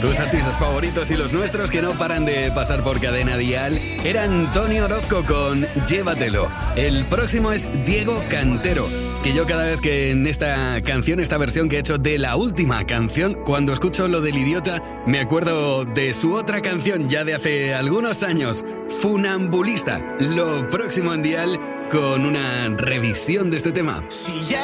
Tus artistas favoritos y los nuestros que no paran de pasar por Cadena Dial. Era Antonio Orozco con Llévatelo. El próximo es Diego Cantero, que yo cada vez que en esta canción, esta versión que he hecho de la última canción, cuando escucho lo del idiota, me acuerdo de su otra canción ya de hace algunos años, Funambulista. Lo próximo en Dial con una revisión de este tema.